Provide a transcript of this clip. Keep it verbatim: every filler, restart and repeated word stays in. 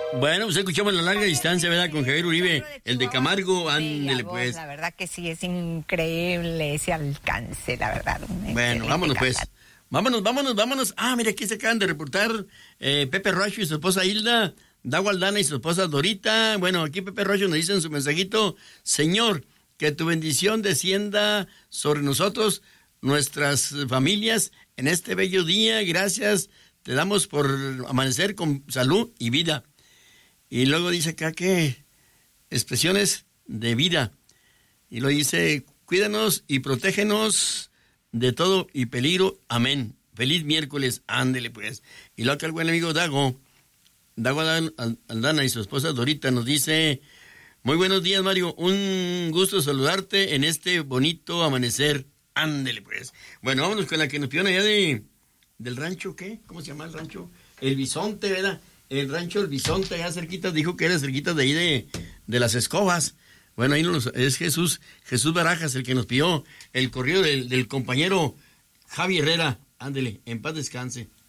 Bueno, pues escuchamos la larga distancia, ¿verdad? Con Javier Uribe, el de Camargo, ándele pues. La verdad que sí, es increíble ese alcance, la verdad. Bueno, vámonos pues. Vámonos, vámonos, vámonos. Ah, mira, aquí se acaban de reportar eh, Pepe Rocho y su esposa Hilda, Dago Aldana y su esposa Dorita. Bueno, aquí Pepe Rocho nos dice en su mensajito: Señor, que tu bendición descienda sobre nosotros, nuestras familias, en este bello día. Gracias, te damos por amanecer con salud y vida. Y luego dice acá que expresiones de vida. Y lo dice: cuídanos y protégenos de todo y peligro. Amén. Feliz miércoles. Ándele pues. Y luego acá el buen amigo Dago, Dago Aldana y su esposa Dorita nos dice: muy buenos días, Mario. Un gusto saludarte en este bonito amanecer. Ándele pues. Bueno, vámonos con la que nos pidieron allá de, del rancho, ¿qué? ¿Cómo se llama el rancho? El Bisonte, ¿verdad? El rancho El Bisonte, allá cerquita, dijo que era cerquita de ahí de, de las Escobas. Bueno, ahí nos, es Jesús, Jesús Barajas el que nos pidió el correo del, del compañero Javi Herrera. Ándele, en paz descanse.